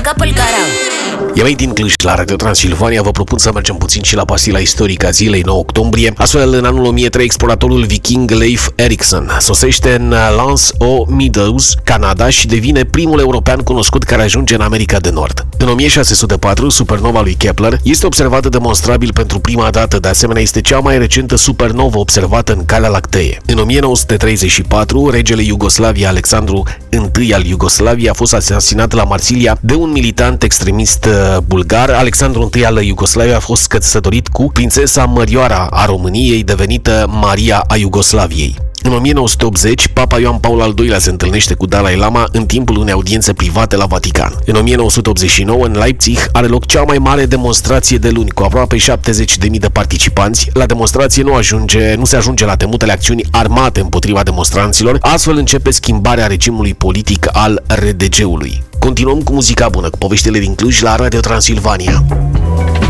capă-l carau. E mai din Cluj, la Radio Transilvania, vă propun să mergem puțin și la pastila istorică a zilei 9 octombrie. Astfel, în anul 1003, exploratorul viking Leif Erikson sosește în Lance aux Meadows, Canada, și devine primul european cunoscut care ajunge în America de Nord. În 1604, supernova lui Kepler este observată demonstrabil pentru prima dată, de asemenea este cea mai recentă supernovă observată în Calea Lactee. În 1934, regele Iugoslavia Alexandru I al Iugoslaviei a fost asasinat la Marsilia de un militant extremist bulgar. Alexandru I al Iugoslaviei a fost căsătorit cu prințesa Mărioara a României, devenită Maria a Iugoslaviei. În 1980, Papa Ioan Paul al II-lea se întâlnește cu Dalai Lama în timpul unei audiențe private la Vatican. În 1989, în Leipzig, are loc cea mai mare demonstrație de luni, cu aproape 70.000 de participanți. La demonstrație nu se ajunge la temutele acțiuni armate împotriva demonstranților, astfel începe schimbarea regimului politic al RDG-ului. Continuăm cu muzica bună, cu poveștile din Cluj la Radio Transilvania.